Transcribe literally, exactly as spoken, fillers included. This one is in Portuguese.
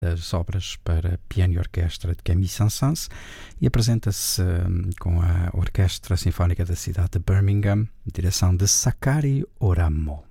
das obras para piano e orquestra de Camille Saint-Saëns e apresenta-se um, com a Orquestra Sinfónica da cidade de Birmingham, direção de Sakari Oramo.